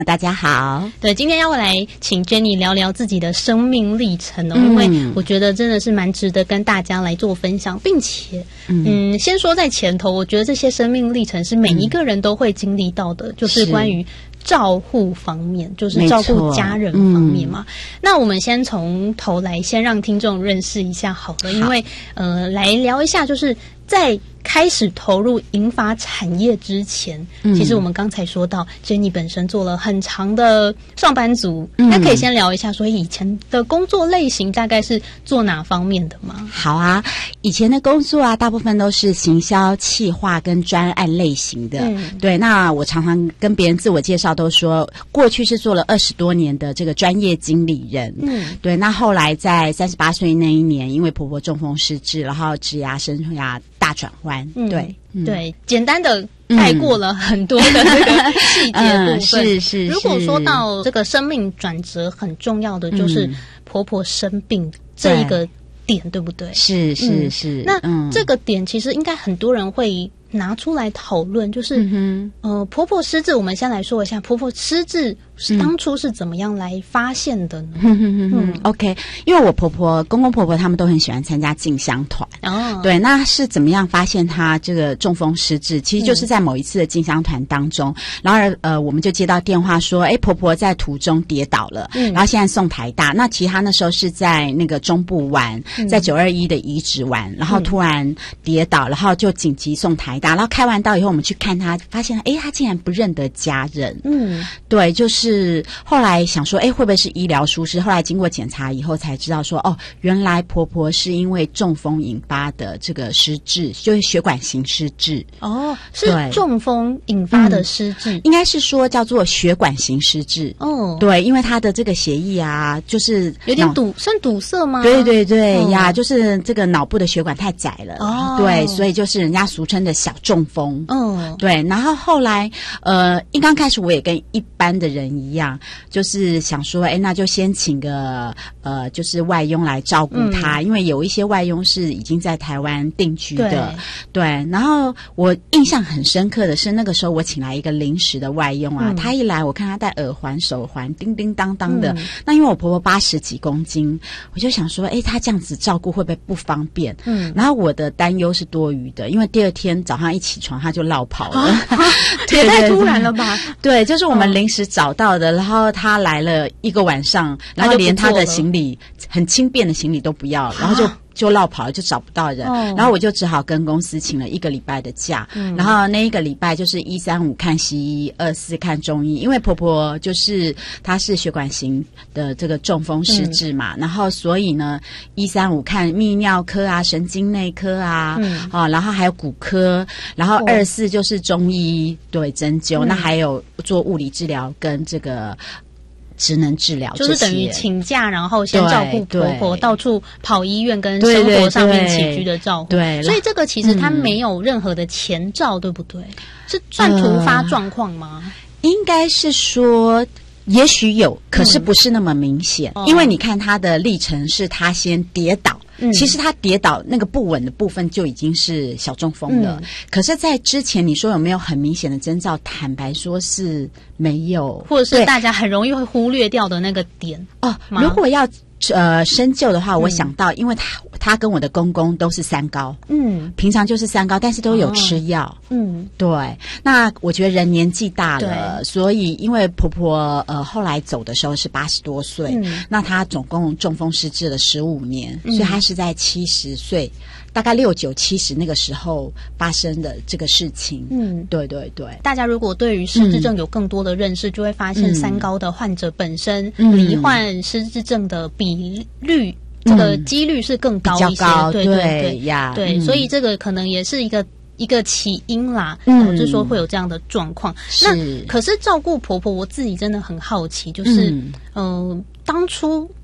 大家好。 对，今天要来请 Jenny 聊聊自己的生命历程哦，因为我觉得真的是蛮值得跟大家来做分享，并且先说在前头，我觉得这些生命历程是每一个人都会经历到的，就是关于照护方面，就是照顾家人方面嘛。那我们先从头来，先让听众认识一下好了，因为来聊一下，就是在开始投入银发产业之前，其实我们刚才说到 Jenny 本身做了很长的上班族，那可以先聊一下说以前的工作类型大概是做哪方面的吗？ 好啊，以前的工作啊大部分都是行销企划跟专案类型的。对，那我常常跟别人自我介绍都说过去是做了20多年的这个专业经理人。对，那后来在38岁那一年因为婆婆中风失智，然后职涯生涯大转弯。 对，简单的带过了很多的这个细节部分。是。如果说到这个生命转折，很重要的就是婆婆生病这一个点，对不对？是。那这个点其实应该很多人会拿出来讨论，就是婆婆失智，我们先来说一下婆婆失智当初是怎么样来发现的呢 ？OK， 因为我公公婆婆他们都很喜欢参加进香团。对，那是怎么样发现她这个中风失智？其实就是在某一次的进香团当中，然后我们就接到电话说，婆婆在途中跌倒了，然后现在送台大。那其实她那时候是在那个中部玩，在921的遗址玩，然后突然跌倒，然后就紧急送台大。然后开完刀以后，我们去看她，发现她竟然不认得家人。对，就是后来想说，会不会是医疗疏失？后来经过检查以后才知道说，原来婆婆是因为中风引发的这个失智，就是血管型失智。 是中风引发的失智， 应该是说叫做血管型失智。对，因为她的这个血液啊，就是有点算堵塞吗？ 对呀，就是这个脑部的血管太窄了。对，所以就是人家俗称的小中风。对，然后后来刚开始我也跟一般的人一样，就是想说那就先请个就是外佣来照顾他，因为有一些外佣是已经在台湾定居的。对，然后我印象很深刻的是那个时候我请来一个临时的外佣啊，他一来我看他戴耳环手环叮叮当当的，那因为我婆婆80几公斤，我就想说他这样子照顾会不会不方便？然后我的担忧是多余的，因为第二天早上一起床他就落跑了。 也太突然了吧？ 对，就是我们临时找到的，然后他来了一个晚上，然后连他的行李很轻便的行李都不要，然后就落跑了，就找不到人。然后我就只好跟公司请了1个礼拜的假，然后那1个礼拜就是1、3、5看西医，2、4看中医，因为婆婆就是她是血管型的这个中风失智嘛，然后所以呢1、3、5看泌尿科啊、神经内科啊，然后还有骨科，然后2、4就是中医，对，针灸，那还有做物理治疗跟这个职能治疗， 就是等于请假，然后先照顾婆婆，到处跑医院跟生活上面起居的照顾。对，所以这个其实它没有任何的前兆，对不对？是算突发状况吗？ 应该是说也许有，可是不是那么明显。因为你看她的历程是她先跌倒，其实她跌倒那个不稳的部分就已经是小中风了。可是在之前你说有没有很明显的征兆？坦白说是没有， 或者是大家很容易会忽略掉的那个点。 如果要深究的话，我想到因为他跟我的公公都是三高，平常就是三高，但是都有吃药。对，那我觉得人年纪大了，所以因为婆婆后来走的时候是80多岁，那她总共中风失智了15年，所以她是在70岁。大概69、70那个时候发生的这个事情。对。 大家如果对于失智症有更多的认识，就会发现三高的患者本身罹患失智症的比率，这个几率是更高一些。对，所以这个可能也是一个起因啦，就是说会有这样的状况。那可是照顾婆婆，我自己真的很好奇，就是当初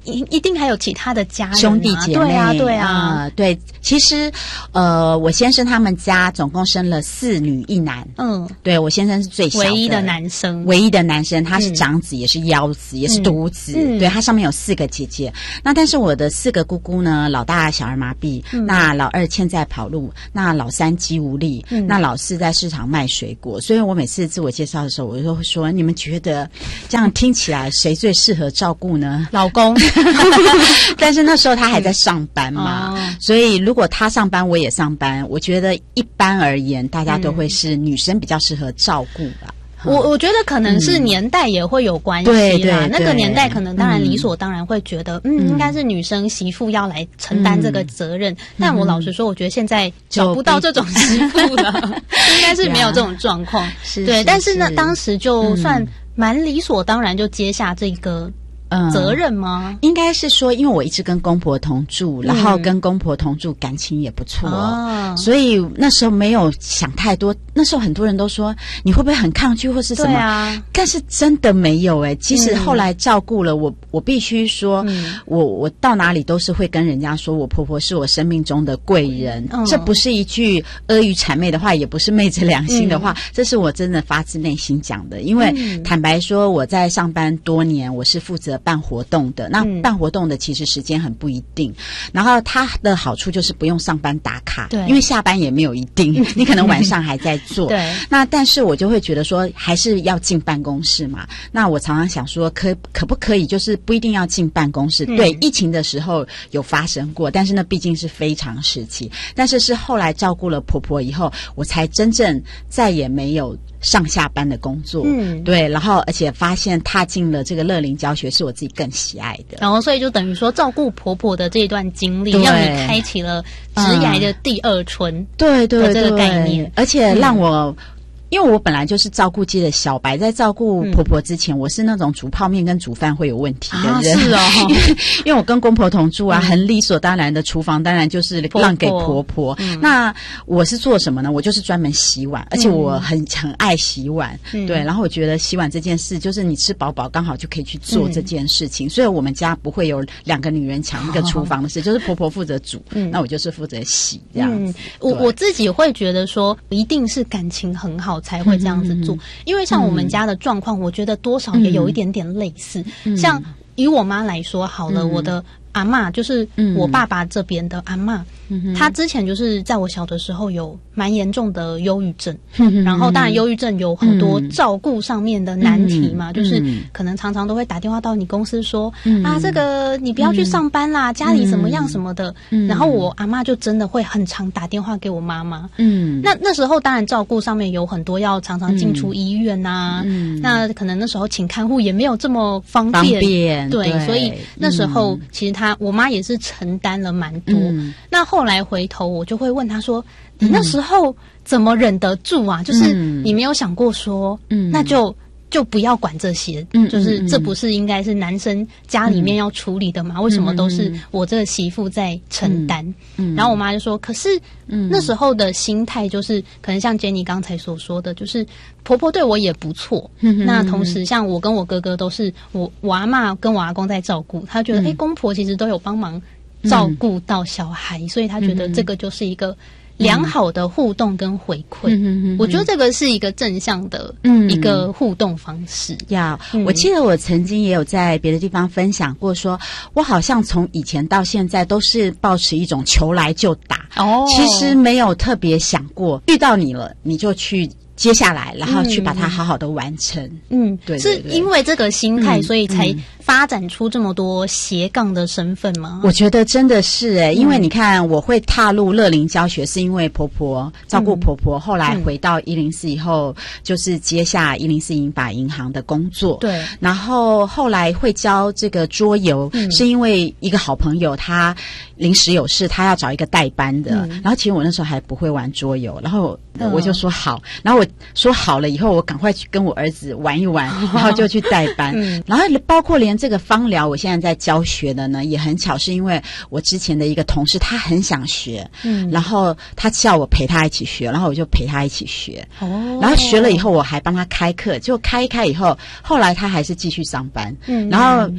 一定还有其他的家人兄弟姐妹， 对， 其实我先生他们家总共生了4女1男，对，我先生是最小的唯一的男生， 他是长子，也是幺子，也是独子，对，他上面有4个姐姐。那但是我的4个姑姑呢，老大小儿麻痹，那老2欠债跑路，那老3肌无力，那老4在市场卖水果。所以我每次自我介绍的时候，我就会说，你们觉得这样听起来谁最适合照顾呢？ 老公。 但是那时候他还在上班嘛，所以如果他上班我也上班，我觉得一般而言大家都会是女生比较适合照顾吧。 我觉得可能是年代也会有关系啦，那个年代可能当然理所当然会觉得应该是女生媳妇要来承担这个责任，但我老实说我觉得现在找不到这种媳妇了，应该是没有这种状况。对，但是呢当时就算蛮理所当然就接下这个责任吗？ 应该是说，因为我一直跟公婆同住，然后跟公婆同住感情也不错，所以那时候没有想太多。那时候很多人都说你会不会很抗拒或是什么？对啊，但是真的没有其实后来照顾了我必须说，我到哪里都是会跟人家说我婆婆是我生命中的贵人，这不是一句阿谀谄媚的话，也不是昧着良心的话，这是我真的发自内心讲的。因为坦白说，我在上班多年，我是负责办活动的，那办活动的其实时间很不一定，然后它的好处就是不用上班打卡，对，因为下班也没有一定，你可能晚上还在做，对。那但是我就会觉得说，还是要进办公室嘛。那我常常想说，可不可以就是不一定要进办公室？对，疫情的时候有发生过，但是那毕竟是非常时期。但是后来照顾了婆婆以后，我才真正再也没有上下班的工作，对，然后而且发现踏进了这个乐龄教学是我自己更喜爱的， 然后所以就等于说照顾婆婆的这一段经历，让你开启了职涯的第2春， 对对对， 这个概念， 而且让我。因为我本来就是照顾街的小白，在照顾婆婆之前，我是那种煮泡面跟煮饭会有问题的人。是因为我跟公婆同住啊，很理所当然的厨房当然就是让给婆婆。那我是做什么呢？我就是专门洗碗，而且我很爱洗碗。对，然后我觉得洗碗这件事，就是你吃饱饱刚好就可以去做这件事情。所以我们家不会有2个女人抢一个厨房的事，就是婆婆负责煮，那我就是负责洗这样子。 我自己会觉得说，一定是感情很好才会这样子做，因为像我们家的状况，我觉得多少也有一点点类似。像以我妈来说好了，我的阿嬷就是我爸爸这边的阿嬷，她之前就是在我小的时候有蛮严重的忧郁症，然后当然忧郁症有很多照顾上面的难题嘛，就是可能常常都会打电话到你公司说这个你不要去上班啦，家里怎么样什么的，然后我阿嬷就真的会很常打电话给我妈妈，那时候当然照顾上面有很多要常常进出医院啊，那可能那时候请看护也没有这么方便，对，所以那时候其实我妈也是承担了蛮多，那后来回头我就会问她说，你那时候怎么忍得住啊？就是你没有想过说，那就不要管这些，就是这不是应该是男生家里面要处理的吗？为什么都是我这个媳妇在承担？然后我妈就说，可是那时候的心态就是可能像 Jenny 刚才所说的，就是婆婆对我也不错，那同时像我跟我哥哥都是我阿嬷跟我阿公在照顾，他觉得公婆其实都有帮忙照顾到小孩，所以他觉得这个就是一个良好的互动跟回馈，我觉得这个是一个正向的一个互动方式。 我记得我曾经也有在别的地方分享过说，我好像从以前到现在都是抱持一种求来就打，其实没有特别想过遇到你了你就去接下来，然后去把它好好的完成。对， 是因为这个心态，所以才发展出这么多斜杠的身份吗？ 我觉得真的是因为你看，我会踏入乐龄教学，是因为婆婆照顾婆婆，后来回到104以后，就是接下104银发银行的工作。对，然后后来会教这个桌游，是因为一个好朋友他临时有事，他要找一个代班的。然后其实我那时候还不会玩桌游，然后我就说好，然后我说好了以后，我赶快去跟我儿子玩一玩，然后就去代班。然后包括连这个芳疗，我现在在教学的呢，也很巧，是因为我之前的一个同事，他很想学，然后他叫我陪他一起学，然后我就陪他一起学。然后学了以后，我还帮他开课，就开一开以后，后来他还是继续上班。然后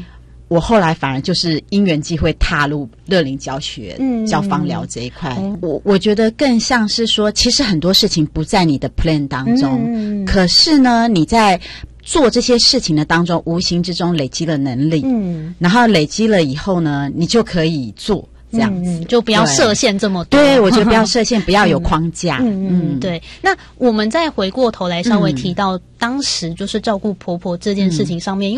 我后来反而就是因缘际会踏入乐龄教学、教芳疗这一块。我觉得更像是说，其实很多事情不在你的 plan 当中，可是呢，你在做这些事情的当中，无形之中累积了能力，然后累积了以后呢，你就可以做。这样子， 就不要设限这么多。 对，我觉得不要设限，不要有框架。 对。那我们再回过头来稍微提到当时就是照顾婆婆这件事情上面，